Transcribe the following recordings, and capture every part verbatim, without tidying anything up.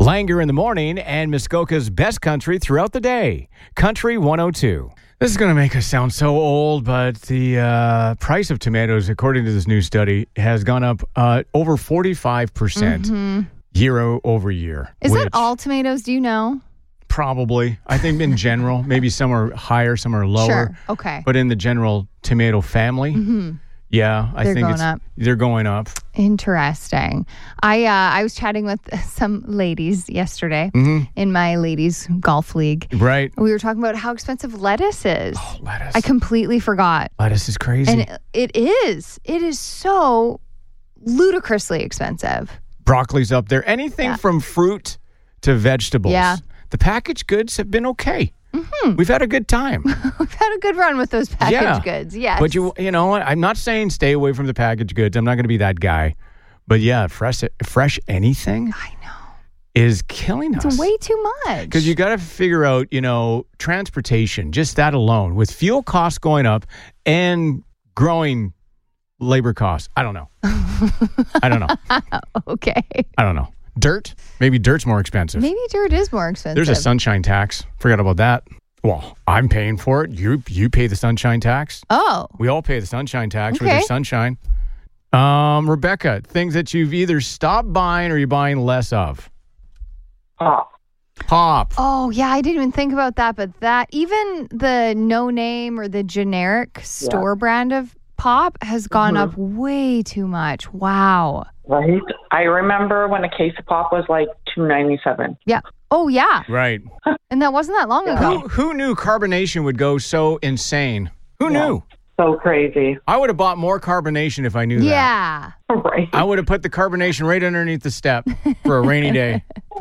Langer in the morning and Muskoka's best country throughout the day. Country one oh two. This is going to make us sound so old, but the uh, price of tomatoes, according to this new study, has gone up uh, over forty-five percent mm-hmm. year over year. Is that all tomatoes? Do you know? Probably. I think in general, maybe some are higher, some are lower. Sure. Okay. But in the general tomato family, mm-hmm. yeah, I they're think going it's, up. they're going up. Interesting. I uh, I was chatting with some ladies yesterday mm-hmm. in my ladies golf league. Right. We were talking about how expensive lettuce is. Oh, lettuce. I completely forgot. Lettuce is crazy. And it, it is. It is so ludicrously expensive. Broccoli's up there. Anything yeah. from fruit to vegetables. Yeah. The packaged goods have been okay. Mm-hmm. We've had a good time. We've had a good run with those packaged yeah. goods. Yes. But you, you know what? I'm not saying stay away from the packaged goods. I'm not going to be that guy. But yeah, fresh, fresh anything. I know. Is killing us. It's way too much. Because you got to figure out, you know, transportation, just that alone, with fuel costs going up and growing labor costs. I don't know. I don't know. Okay. I don't know. Dirt? Maybe dirt's more expensive. Maybe dirt is more expensive. There's a sunshine tax. Forgot about that. Well, I'm paying for it. You you pay the sunshine tax. Oh. We all pay the sunshine tax okay. for there's sunshine. Um, Rebecca, things that you've either stopped buying or you're buying less of. Pop. Pop. Oh, yeah, I didn't even think about that, but that, even the no name or the generic store yeah. brand of pop has gone mm-hmm. up way too much. Wow. Right. I remember when a case of pop was like two ninety-seven. Yeah. Oh, yeah. Right. And that wasn't that long yeah. ago. Who, who knew carbonation would go so insane? Who yeah. knew? So crazy. I would have bought more carbonation if I knew yeah. that. Yeah. Right. I would have put the carbonation right underneath the step for a rainy day.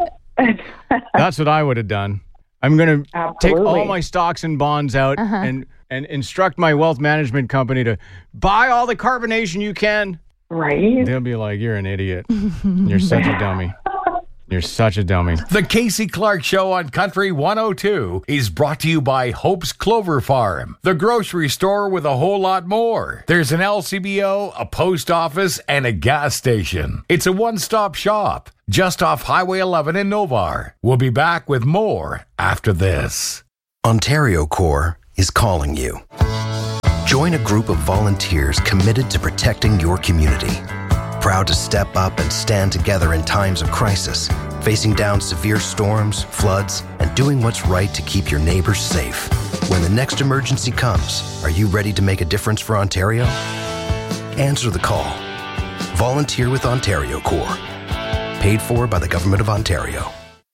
That's what I would have done. I'm going to take all my stocks and bonds out uh-huh. and, and instruct my wealth management company to buy all the carbonation you can. Right. They'll be like, you're an idiot. You're such a dummy. You're such a dummy. The Casey Clark Show on Country one oh two is brought to you by Hope's Clover Farm, the grocery store with a whole lot more. There's an L C B O, a post office, and a gas station. It's a one-stop shop just off Highway eleven in Novar. We'll be back with more after this. Ontario Corps is calling you. Join a group of volunteers committed to protecting your community. Proud to step up and stand together in times of crisis, facing down severe storms, floods, and doing what's right to keep your neighbors safe. When the next emergency comes, are you ready to make a difference for Ontario? Answer the call. Volunteer with Ontario Corps. Paid for by the Government of Ontario.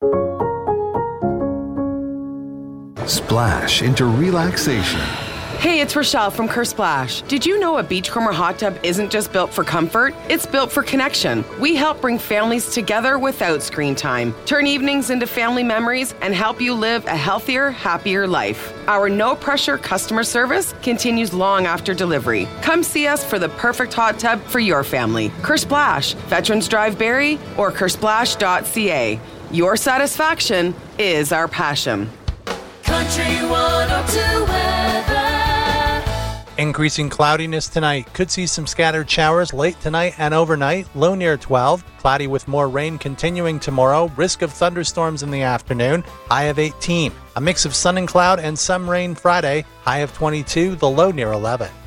Splash into relaxation. Hey, it's Rochelle from Kersplash. Did you know a Beachcomber hot tub isn't just built for comfort? It's built for connection. We help bring families together without screen time, turn evenings into family memories, and help you live a healthier, happier life. Our no-pressure customer service continues long after delivery. Come see us for the perfect hot tub for your family. Kersplash, Veterans Drive Barrie, or kersplash dot c a. Your satisfaction is our passion. Country one oh two weather. Increasing cloudiness tonight. Could see some scattered showers late tonight and overnight. Low near twelve. Cloudy with more rain continuing tomorrow. Risk of thunderstorms in the afternoon. High of eighteen. A mix of sun and cloud and some rain Friday. High of twenty-two. The low near eleven.